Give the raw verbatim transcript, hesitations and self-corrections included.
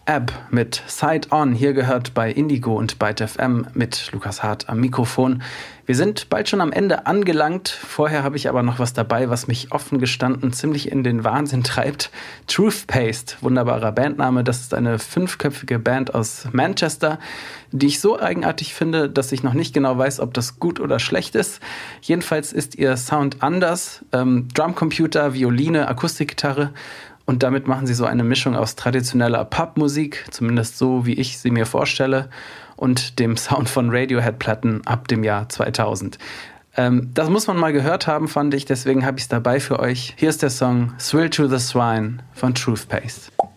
Ab mit Side On, hier gehört bei Indigo und Byte F M mit Lukas Hart am Mikrofon. Wir sind bald schon am Ende angelangt. Vorher habe ich aber noch was dabei, was mich offen gestanden ziemlich in den Wahnsinn treibt. Truthpaste, wunderbarer Bandname. Das ist eine fünfköpfige Band aus Manchester, die ich so eigenartig finde, dass ich noch nicht genau weiß, ob das gut oder schlecht ist. Jedenfalls ist ihr Sound anders. Ähm, Drumcomputer, Violine, Akustikgitarre. Und damit machen sie so eine Mischung aus traditioneller Pubmusik, zumindest so, wie ich sie mir vorstelle, und dem Sound von Radiohead-Platten ab dem Jahr zweitausend. Ähm, das muss man mal gehört haben, fand ich, deswegen habe ich es dabei für euch. Hier ist der Song Thrill to the Swine von Truthpaste.